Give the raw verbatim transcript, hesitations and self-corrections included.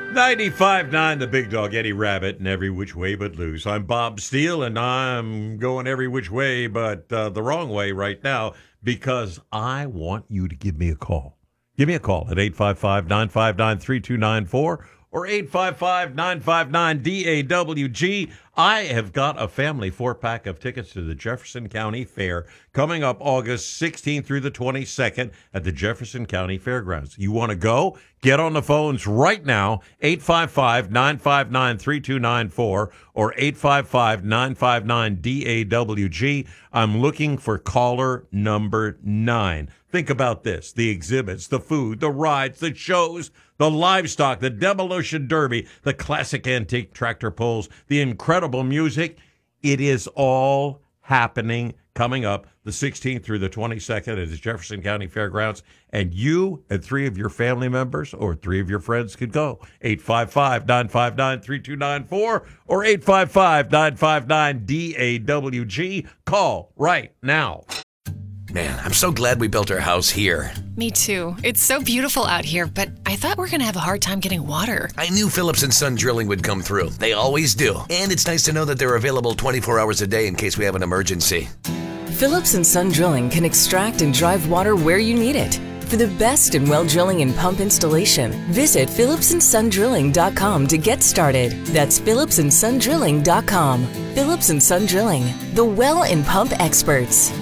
ninety-five point nine, the big dog, Eddie Rabbit, and Every Which Way But Loose. I'm Bob Steele, and I'm going every which way but uh, the wrong way right now because I want you to give me a call. Give me a call at eight five five, nine five nine, three two nine four or eight five five, nine five nine, D A W G. I have got a family four-pack of tickets to the Jefferson County Fair coming up August sixteenth through the twenty-second at the Jefferson County Fairgrounds. You want to go? Get on the phones right now, eight five five, nine five nine, three two nine four or eight five five, nine five nine, D A W G. I'm looking for caller number nine. Think about this, the exhibits, the food, the rides, the shows, the livestock, the demolition derby, the classic antique tractor pulls, the incredible music. It is all happening coming up the sixteenth through the twenty-second at the Jefferson County Fairgrounds. And you and three of your family members or three of your friends could go. eight five five, nine five nine, three two nine four or eight five five, nine five nine, D A W G. Call right now. Man, I'm so glad we built our house here. Me too. It's so beautiful out here, but I thought we were going to have a hard time getting water. I knew Phillips and Son Drilling would come through. They always do. And it's nice to know that they're available twenty-four hours a day in case we have an emergency. Phillips and Son Drilling can extract and drive water where you need it. For the best in well drilling and pump installation, visit phillips and son drilling dot com to get started. That's phillips and son drilling dot com. Phillips and Son Drilling, the well and pump experts.